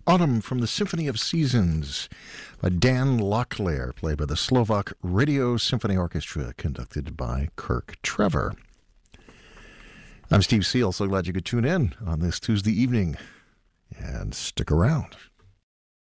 Autumn from the Symphony of Seasons by Dan Locklear, played by the Slovak Radio Symphony Orchestra, conducted by Kirk Trevor. I'm Steve Seal. So glad you could tune in on this Tuesday evening, and stick around.